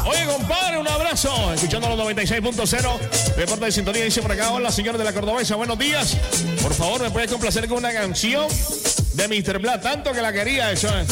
Oye, compadre, un abrazo. Escuchando los 96.0. Reporte de sintonía. Dice por acá, hola, señor de la Cordobesa. Buenos días. Por favor, ¿me puedes complacer con una canción de Mr. Black? Tanto que la quería, eso es.